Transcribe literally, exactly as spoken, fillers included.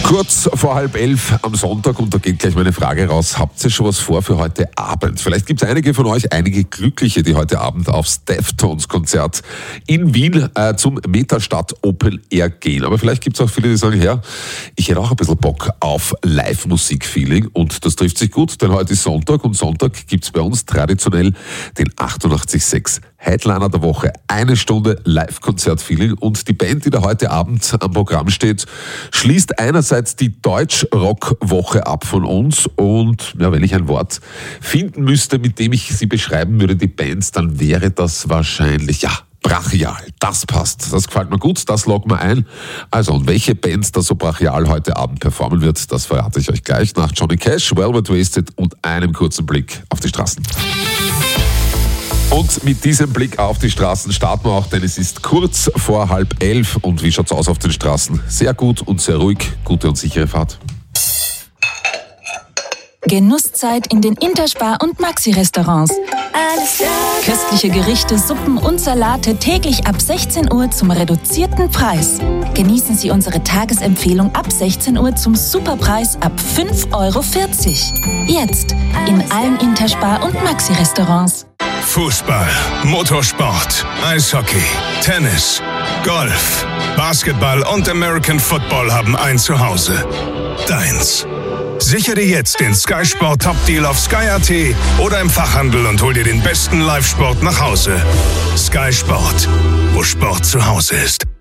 Kurz vor halb elf am Sonntag, und da geht gleich meine Frage raus. Habt ihr schon was vor für heute Abend? Vielleicht gibt es einige von euch, einige Glückliche, die heute Abend aufs Deftones-Konzert in Wien äh, zum Metastadt Open Air gehen. Aber vielleicht gibt es auch viele, die sagen, ja, ich hätte auch ein bisschen Bock auf Live-Musik-Feeling, und das trifft sich gut, denn heute ist Sonntag, und Sonntag gibt es bei uns traditionell den achtundachtzig Komma sechs Headliner der Woche. Eine Stunde Live-Konzert-Feeling, und die Band, die da heute Abend am Programm steht, schließt einerseits die Deutsch-Rock-Woche ab von uns, und ja, wenn ich ein Wort finden müsste, mit dem ich sie beschreiben würde, die Bands, dann wäre das wahrscheinlich, ja, brachial. Das passt. Das gefällt mir gut, das loggen wir ein. Also, und welche Bands da so brachial heute Abend performen wird, das verrate ich euch gleich nach Johnny Cash, Velvet Wasted und einem kurzen Blick auf die Straßen. Und mit diesem Blick auf die Straßen starten wir auch, denn es ist kurz vor halb elf. Und wie schaut's aus auf den Straßen? Sehr gut und sehr ruhig. Gute und sichere Fahrt. Genusszeit in den Interspar- und Maxi-Restaurants. Köstliche Gerichte, Suppen und Salate täglich ab sechzehn Uhr zum reduzierten Preis. Genießen Sie unsere Tagesempfehlung ab sechzehn Uhr zum Superpreis ab fünf Euro vierzig. Jetzt in allen Interspar- und Maxi-Restaurants. Fußball, Motorsport, Eishockey, Tennis, Golf, Basketball und American Football haben ein Zuhause. Deins. Sichere dir jetzt den Sky Sport Top Deal auf Sky Punkt at oder im Fachhandel und hol dir den besten Live-Sport nach Hause. Sky Sport, wo Sport zu Hause ist.